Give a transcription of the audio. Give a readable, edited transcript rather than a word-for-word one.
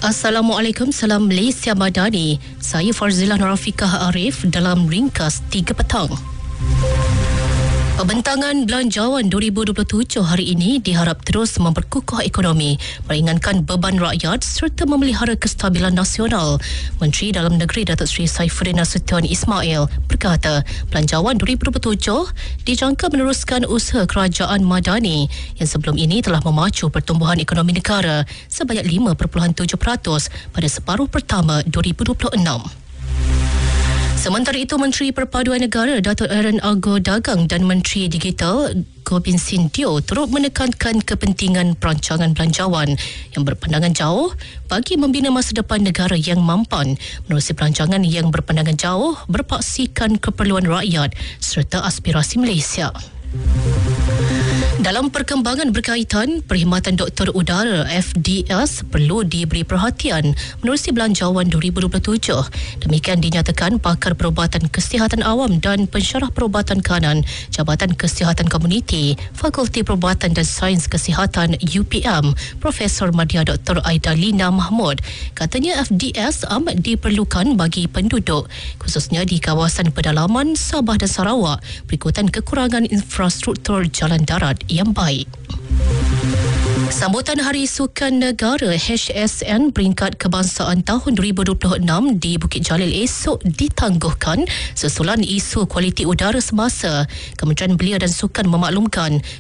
Assalamualaikum, salam Malaysia Madani. Saya Farzilah Nurafiqah Arif dalam ringkas 3 petang. Pembentangan Belanjawan 2027 hari ini diharap terus memperkukuh ekonomi, meringankan beban rakyat serta memelihara kestabilan nasional. Menteri Dalam Negeri Datuk Seri Saifuddin Nasution Ismail berkata, Belanjawan 2027 dijangka meneruskan usaha kerajaan Madani yang sebelum ini telah memacu pertumbuhan ekonomi negara sebanyak 5.7% pada separuh pertama 2026. Sementara itu, Menteri Perpaduan Negara Datuk Aaron Argo Dagang dan Menteri Digital Gobind Singh Teo turut menekankan kepentingan perancangan belanjawan yang berpandangan jauh bagi membina masa depan negara yang mampan. Menerusi perancangan yang berpandangan jauh berpaksikan keperluan rakyat serta aspirasi Malaysia. Dalam perkembangan berkaitan, Perkhidmatan Doktor Udara FDS perlu diberi perhatian menerusi Belanjawan 2027. Demikian dinyatakan pakar perubatan kesihatan awam dan pensyarah perubatan kanan Jabatan Kesihatan Komuniti Fakulti Perubatan dan Sains Kesihatan UPM Profesor Madya Dr. Aida Lina Mahmud. Katanya FDS amat diperlukan bagi penduduk khususnya di kawasan pedalaman Sabah dan Sarawak berikutan kekurangan infrastruktur jalan darat yang baik. Sambutan Hari Sukan Negara HSN Peringkat Kebangsaan tahun 2026 di Bukit Jalil esok ditangguhkan susulan isu kualiti udara semasa. Kementerian Belia dan Sukan memaklumkan